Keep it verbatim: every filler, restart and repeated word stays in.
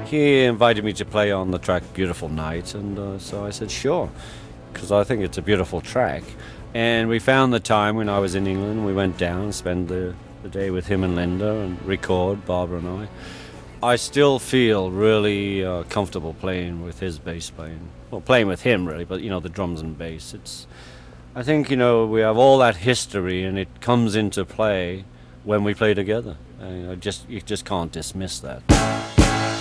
he invited me to play on the track Beautiful Night, and uh, so I said sure, because I think it's a beautiful track. And we found the time when I was in England. We went down and spent the, the day with him and Linda and record, Barbara and I. I still feel really uh, comfortable playing with his bass playing. Well, playing with him really, but you know, the drums and bass. It's, I think, you know, we have all that history, and it comes into play when we play together. Uh, you know, just you just can't dismiss that.